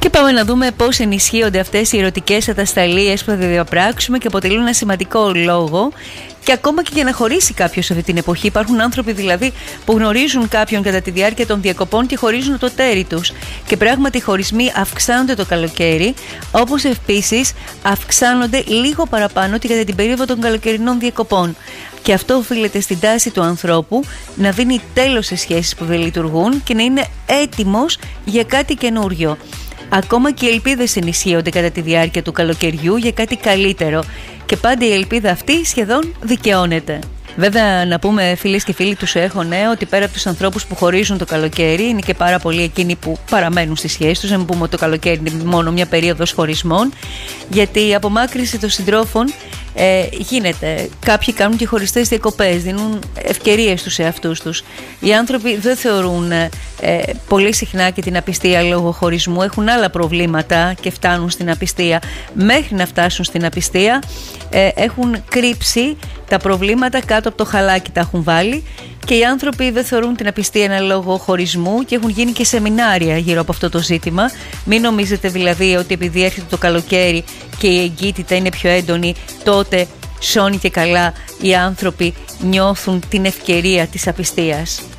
Και πάμε να δούμε πώς ενισχύονται αυτές οι ερωτικές ατασταλίες που θα διαπράξουμε και αποτελούν ένα σημαντικό λόγο. Και ακόμα και για να χωρίσει κάποιος αυτή την εποχή. Υπάρχουν άνθρωποι δηλαδή που γνωρίζουν κάποιον κατά τη διάρκεια των διακοπών και χωρίζουν το τέρι τους. Και πράγματι οι χωρισμοί αυξάνονται το καλοκαίρι, όπως επίσης αυξάνονται λίγο παραπάνω και κατά την περίοδο των καλοκαιρινών διακοπών. Και αυτό οφείλεται στην τάση του ανθρώπου να δίνει τέλος σε σχέσεις που δεν λειτουργούν και να είναι έτοιμος για κάτι καινούριο. Ακόμα και οι ελπίδες ενισχύονται κατά τη διάρκεια του καλοκαιριού για κάτι καλύτερο. Και πάντα η ελπίδα αυτή σχεδόν δικαιώνεται. Βέβαια, να πούμε φίλες και φίλοι του ΣΟΕΧΟΝ ότι πέρα από τους ανθρώπους που χωρίζουν το καλοκαίρι, είναι και πάρα πολλοί εκείνοι που παραμένουν στις σχέσεις τους. Να μην πούμε ότι το καλοκαίρι είναι μόνο μια περίοδος χωρισμών, γιατί η απομάκρυνση των συντρόφων γίνεται. Κάποιοι κάνουν και χωριστές διακοπές, δίνουν ευκαιρίες στους εαυτούς τους. Οι άνθρωποι δεν θεωρούν πολύ συχνά και την απιστία λόγω χωρισμού. Έχουν άλλα προβλήματα και φτάνουν στην απιστία. Μέχρι να φτάσουν στην απιστία έχουν κρύψει τα προβλήματα κάτω από το χαλάκι, τα έχουν βάλει. Και οι άνθρωποι δεν θεωρούν την απιστία ένα λόγο χωρισμού και έχουν γίνει και σεμινάρια γύρω από αυτό το ζήτημα. Μην νομίζετε δηλαδή ότι επειδή έρχεται το καλοκαίρι και η εγκύτητα είναι πιο έντονη, τότε σώνει και καλά οι άνθρωποι νιώθουν την ευκαιρία της απιστίας.